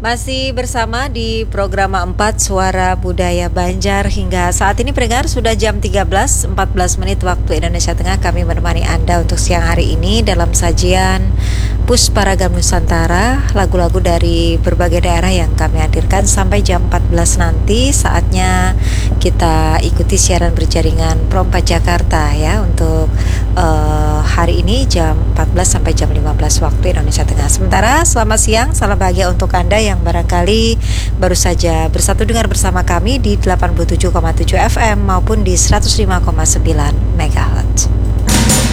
Masih bersama di program 4 Suara Budaya Banjar. Hingga saat ini pendengar sudah jam 13.14 menit waktu Indonesia Tengah. Kami menemani Anda untuk siang hari ini dalam sajian Pusparagam Nusantara, lagu-lagu dari berbagai daerah yang kami hadirkan sampai jam 14 nanti. Saatnya kita ikuti siaran berjaringan Pro 4 Jakarta ya untuk hari ini jam 14 sampai jam 15 waktu Indonesia Tengah. Sementara selamat siang, salam bahagia untuk Anda yang barangkali baru saja bersatu dengar bersama kami di 87,7 FM maupun di 105,9 MHz.